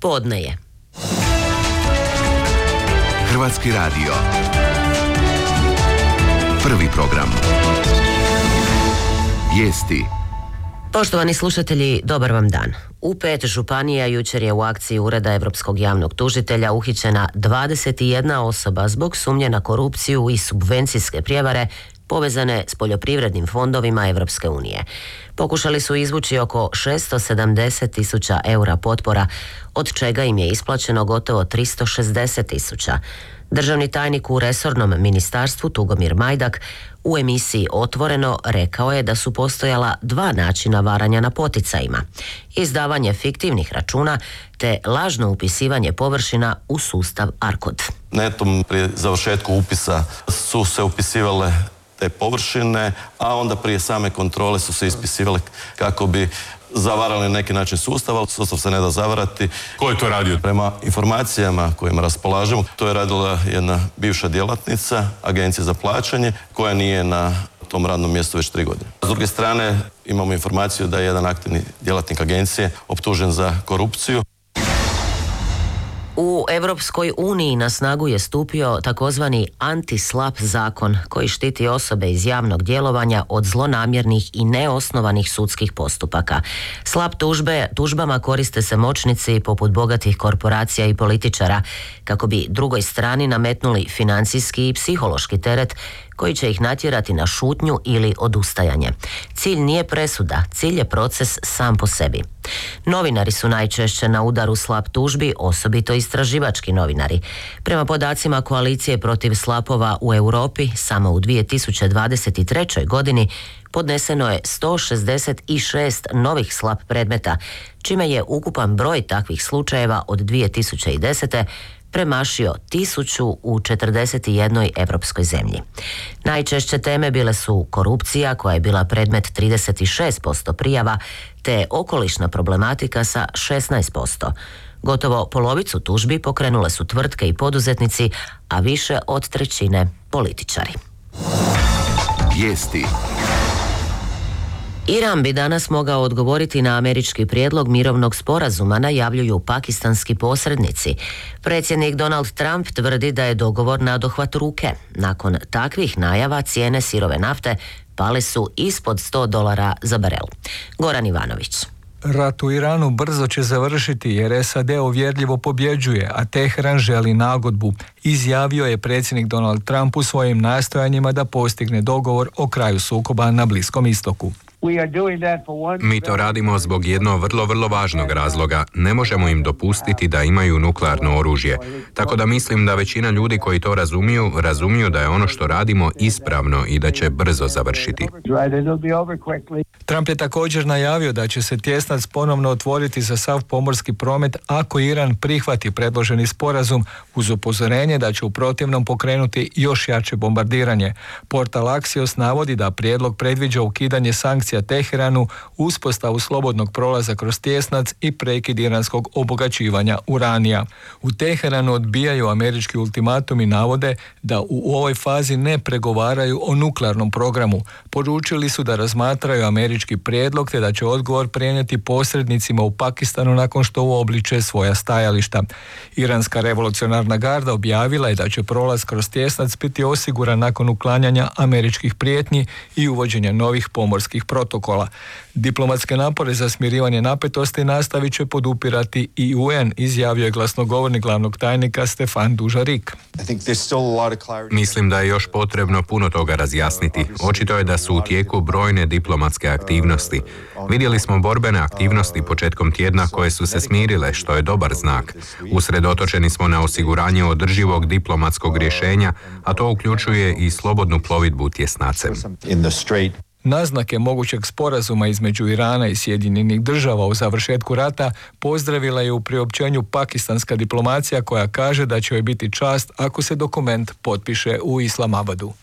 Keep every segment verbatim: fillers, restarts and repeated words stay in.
Podne je. Hrvatski radio. Prvi program. Vijesti. Poštovani slušatelji, dobar vam dan. U pet županija jučer je u akciji Ureda Europskog javnog tužitelja uhićena dvadeset jedna osoba zbog sumnje na korupciju i subvencijske prijevare povezane s poljoprivrednim fondovima Europske unije. Pokušali su izvući oko šesto sedamdeset tisuća eura potpora, od čega im je isplaćeno gotovo tristo šezdeset tisuća. Državni tajnik u resornom ministarstvu Tugomir Majdak u emisiji Otvoreno rekao je da su postojala dva načina varanja na poticajima: izdavanje fiktivnih računa te lažno upisivanje površina u sustav Arkod. Netom prije završetku upisa su se upisivale te površine, a onda prije same kontrole su se ispisivale kako bi zavarali na neki način sustav, ali sustav se ne da zavarati. Ko je to radio? Prema informacijama kojima raspolažemo, to je radila jedna bivša djelatnica Agencije za plaćanje koja nije na tom radnom mjestu već tri godine. S druge strane, imamo informaciju da je jedan aktivni djelatnik agencije optužen za korupciju. U Europskoj uniji na snagu je stupio takozvani anti-slap zakon koji štiti osobe iz javnog djelovanja od zlonamjernih i neosnovanih sudskih postupaka. Slap tužbe, tužbama koriste se moćnici poput bogatih korporacija i političara kako bi drugoj strani nametnuli financijski i psihološki teret koji će ih natjerati na šutnju ili odustajanje. Cilj nije presuda, cilj je proces sam po sebi. Novinari su najčešće na udaru slap tužbi, osobito istraživački novinari. Prema podacima Koalicije protiv slapova u Europi, samo u dvije tisuće dvadeset trećoj. godini podneseno je sto šezdeset šest novih slap predmeta, čime je ukupan broj takvih slučajeva od dvije tisuće desete. premašio tisuću u četrdeset jednoj europskoj zemlji. Najčešće teme bile su korupcija, koja je bila predmet trideset šest posto prijava, te okolišna problematika sa šesnaest posto. Gotovo polovicu tužbi pokrenule su tvrtke i poduzetnici, a više od trećine političari. Vijesti. Iran bi danas mogao odgovoriti na američki prijedlog mirovnog sporazuma, najavljuju pakistanski posrednici. Predsjednik Donald Trump tvrdi da je dogovor na dohvat ruke. Nakon takvih najava cijene sirove nafte pale su ispod sto dolara za barel. Goran Ivanović. Rat u Iranu brzo će završiti jer S A D uvjerljivo pobjeđuje, a Teheran želi nagodbu, izjavio je predsjednik Donald Trump u svojim nastojanjima da postigne dogovor o kraju sukoba na Bliskom istoku. Mi to radimo zbog jednog vrlo, vrlo važnog razloga. Ne možemo im dopustiti da imaju nuklearno oružje. Tako da mislim da većina ljudi koji to razumiju, razumiju da je ono što radimo ispravno i da će brzo završiti. Trump je također najavio da će se tjesnac ponovno otvoriti za sav pomorski promet ako Iran prihvati predloženi sporazum, uz upozorenje da će u protivnom pokrenuti još jače bombardiranje. Portal Axios navodi da prijedlog predviđa ukidanje sankcija Teheranu, uspostavu slobodnog prolaza kroz tjesnac i prekid iranskog obogaćivanja uranija. U Teheranu odbijaju američki ultimatum i navode da u ovoj fazi ne pregovaraju o nuklearnom programu. Poručili su da razmatraju američki prijedlog te da će odgovor prenijeti posrednicima u Pakistanu nakon što uobliče svoja stajališta. Iranska revolucionarna garda objavila je da će prolaz kroz tjesnac biti osiguran nakon uklanjanja američkih prijetnji i uvođenja novih pomorskih protokola. Diplomatske napore za smirivanje napetosti nastavit će podupirati i U N, izjavio je glasnogovornik glavnog tajnika Stefan Dujarric. Mislim da je još potrebno puno toga razjasniti. Očito je da su u tijeku brojne diplomatske aktivnosti. Vidjeli smo borbene aktivnosti početkom tjedna koje su se smirile, što je dobar znak. Usredotočeni smo na osiguranje održivog diplomatskog rješenja, a to uključuje i slobodnu plovidbu tjesnacem. Naznake mogućeg sporazuma između Irana i Sjedinjenih država u završetku rata pozdravila je u priopćenju pakistanska diplomacija koja kaže da će joj biti čast ako se dokument potpiše u Islamabadu.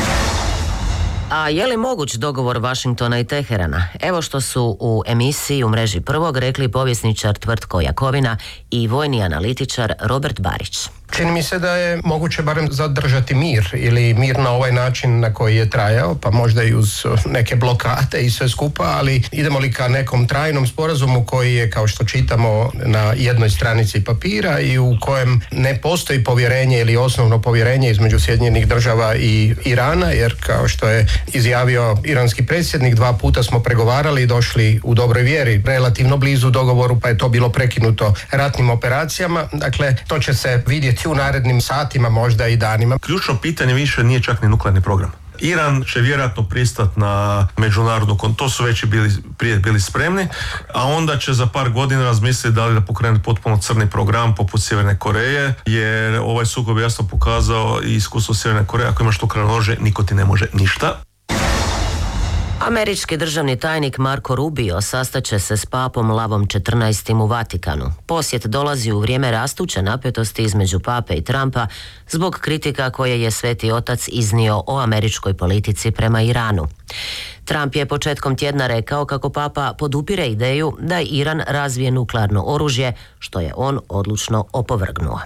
A je li moguć dogovor Washingtona i Teherana? Evo što su u emisiji u mreži Prvog rekli povjesničar Tvrtko Jakovina i vojni analitičar Robert Barić. Čini mi se da je moguće barem zadržati mir ili mir na ovaj način na koji je trajao, pa možda i uz neke blokade i sve skupa, ali idemo li ka nekom trajnom sporazumu koji je, kao što čitamo, na jednoj stranici papira i u kojem ne postoji povjerenje ili osnovno povjerenje između Sjedinjenih država i Irana, jer kao što je izjavio iranski predsjednik, dva puta smo pregovarali i došli u dobroj vjeri relativno blizu dogovoru, pa je to bilo prekinuto ratnim operacijama. Dakle, to će se vidjeti u narednim satima, možda i danima. Ključno pitanje više nije čak ni nuklearni program. Iran će vjerojatno pristati na međunarodnu kon, to su već i bili, prije bili spremni, a onda će za par godina razmisliti da li da pokrene potpuno crni program poput Sjeverne Koreje, jer ovaj sukob jasno pokazao i iskustvo Sjeverne Koreje, ako imaš nuklearno oružje, niko ti ne može ništa. Američki državni tajnik Marco Rubio sastaće se s papom Lavom četrnaestim u Vatikanu. Posjet dolazi u vrijeme rastuće napetosti između pape i Trumpa zbog kritika koje je Sveti Otac iznio o američkoj politici prema Iranu. Trump je početkom tjedna rekao kako papa podupire ideju da Iran razvije nuklearno oružje, što je on odlučno opovrgnuo.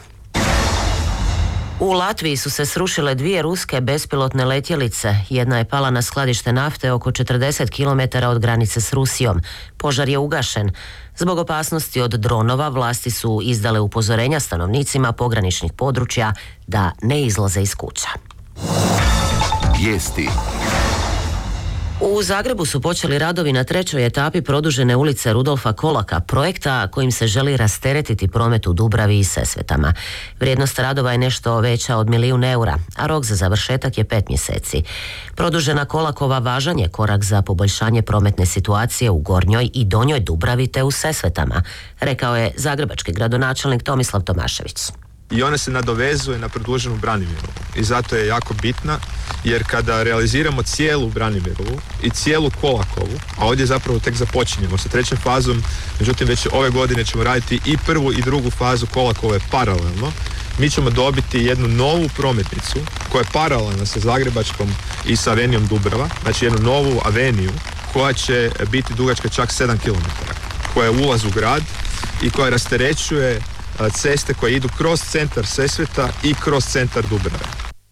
U Latviji su se srušile dvije ruske bespilotne letjelice. Jedna je pala na skladište nafte oko četrdeset kilometara od granice s Rusijom. Požar je ugašen. Zbog opasnosti od dronova vlasti su izdale upozorenja stanovnicima pograničnih područja da ne izlaze iz kuća. Vijesti. U Zagrebu su počeli radovi na trećoj etapi produžene ulice Rudolfa Kolaka, projekta kojim se želi rasteretiti promet u Dubravi i Sesvetama. Vrijednost radova je nešto veća od milijun eura, a rok za završetak je pet mjeseci. Produžena Kolakova važan je korak za poboljšanje prometne situacije u Gornjoj i Donjoj Dubravi te u Sesvetama, rekao je zagrebački gradonačelnik Tomislav Tomašević. I ona se nadovezuje na produženu Branimirovu. I zato je jako bitna, jer kada realiziramo cijelu Branimirovu i cijelu Kolakovu, a ovdje zapravo tek započinjemo sa trećom fazom, međutim već ove godine ćemo raditi i prvu i drugu fazu Kolakove paralelno, mi ćemo dobiti jednu novu prometnicu koja je paralelna sa Zagrebačkom i sa Avenijom Dubrava, znači jednu novu aveniju koja će biti dugačka čak sedam kilometara, koja je ulaz u grad i koja rasterećuje ceste koje idu kroz centar Sesveta i kroz centar Dubrave.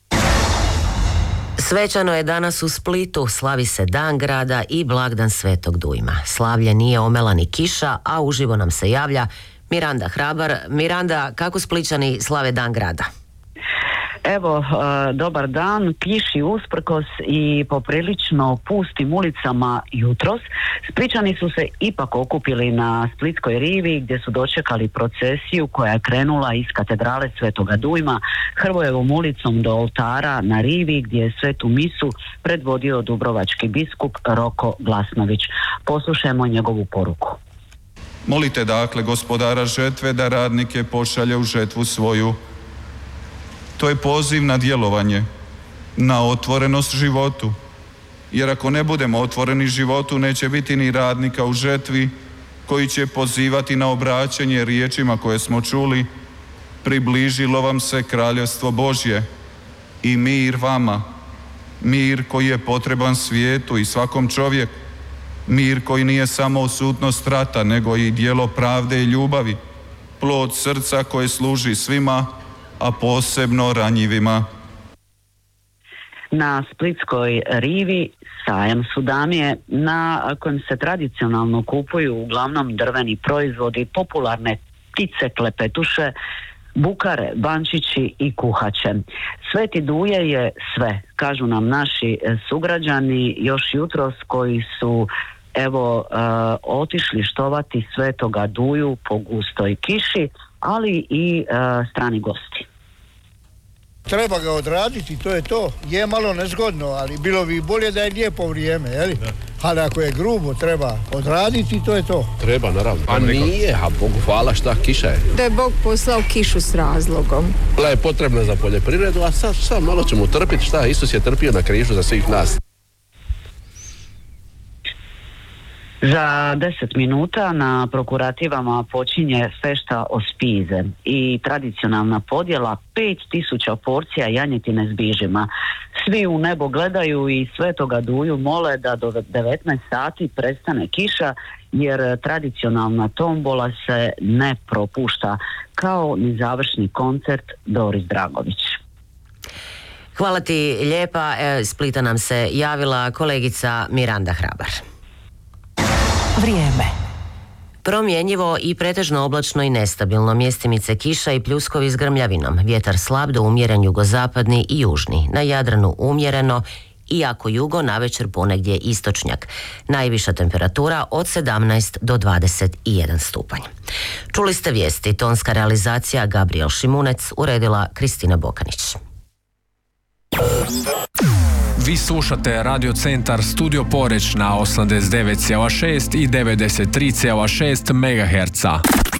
Svečano je danas u Splitu, slavi se Dan grada i blagdan Svetog Dujma. Slavlje nije omela ni kiša, a uživo nam se javlja Miranda Hrabar. Miranda, kako Splićani slave Dan grada? Evo, dobar dan, kiši usprkos i poprilično pustim ulicama jutros. Splićani su se ipak okupili na Splitskoj rivi gdje su dočekali procesiju koja je krenula iz katedrale Svetoga Dujma Hrvojevom ulicom do oltara na rivi gdje je svetu misu predvodio dubrovački biskup Roko Glasnović. Poslušajmo njegovu poruku. Molite dakle gospodara žetve da radnike pošalje u žetvu svoju. To je poziv na djelovanje, na otvorenost životu. Jer ako ne budemo otvoreni životu, neće biti ni radnika u žetvi koji će pozivati na obraćanje riječima koje smo čuli. Približilo vam se kraljevstvo Božje i mir vama. Mir koji je potreban svijetu i svakom čovjeku. Mir koji nije samo odsutnost rata, nego i djelo pravde i ljubavi. Plod srca koje služi svima, a posebno ranjivima. Na Splitskoj rivi sajam Sudamije na kojem se tradicionalno kupuju uglavnom drveni proizvodi, popularne ptice, klepetuše, bukare, bančići i kuhače. Sveti Duje je sve, kažu nam naši sugrađani još jutros koji su evo uh, otišli štovati Svetoga Duju po gustoj kiši, ali i uh, strani gosti. Treba ga odraditi, to je to. Je malo nezgodno, ali bilo bi bolje da je lijepo vrijeme, jeli? Ali ako je grubo, treba odraditi, to je to. Treba, naravno. A nije, a Bogu hvala, šta, kiša je. Da je Bog poslao kišu s razlogom. Bila je potrebna za poljoprivredu, a sad, sad malo ćemo trpiti, šta, Isus je trpio na križu za svih nas. Za deset minuta na prokurativama počinje fešta ospize i tradicionalna podjela pet tisuća porcija janjetine s bižima. Svi u nebo gledaju i Svetoga Duju mole da do devetnaest sati prestane kiša, jer tradicionalna tombola se ne propušta. kao ni završni koncert Doris Dragović. Hvala ti lijepa. E, Splita nam se javila kolegica Miranda Hrabar. Vrijeme. Promjenjivo i pretežno oblačno i nestabilno, mjestimice kiša i pljuskovi s grmljavinom, vjetar slab do umjeren jugozapadni i južni, na Jadranu umjereno, iako jugo, navečer ponegdje istočnjak. Najviša temperatura od sedamnaest do dvadeset jedan stupanj. Čuli ste vijesti, tonska realizacija Gabriel Šimunec, uredila Kristina Bokanić. Vi slušate Radio Centar Studio Poreć na osamdeset devet zarez šest i devedeset tri zarez šest megaherca.